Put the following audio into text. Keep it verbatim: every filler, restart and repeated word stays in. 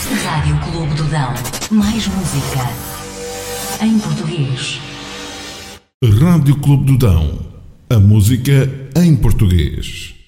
Rádio Clube do Dão. Mais música em português. Rádio Clube do Dão. A música em português.